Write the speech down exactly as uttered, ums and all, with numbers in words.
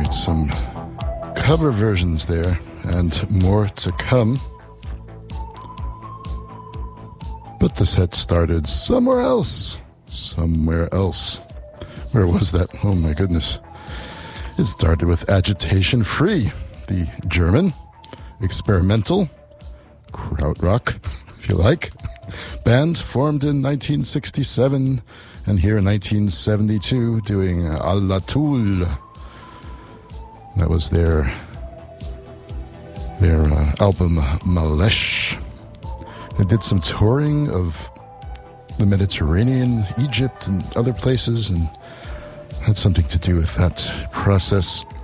right, some cover versions there, and more to come. But the set started somewhere else. Somewhere else. Where was that? Oh my goodness. It started with Agitation Free, the German, experimental, krautrock, if you like, band formed in nineteen sixty-seven and here in nineteen seventy-two doing Alla Tool. That was their their uh, album Malesh. They did some touring of the Mediterranean, Egypt, and other places, and had something to do with that process.